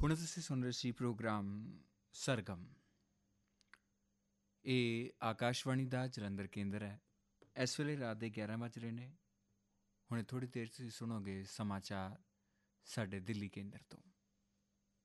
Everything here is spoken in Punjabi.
ਹੁਣ ਤੁਸੀਂ ਸੁਣ ਰਹੇ ਸੀ ਪ੍ਰੋਗਰਾਮ ਸਰਗਮ। ਇਹ ਆਕਾਸ਼ਵਾਣੀ ਦਾ ਜਲੰਧਰ ਕੇਂਦਰ ਹੈ। ਇਸ ਵੇਲੇ ਰਾਤ ਦੇ 11 ਵੱਜ ਰਹੇ ਨੇ। ਹੁਣੇ ਥੋੜ੍ਹੀ ਦੇਰ ਤੁਸੀਂ ਸੁਣੋਗੇ ਸਮਾਚਾਰ ਸਾਡੇ ਦਿੱਲੀ ਕੇਂਦਰ ਤੋਂ।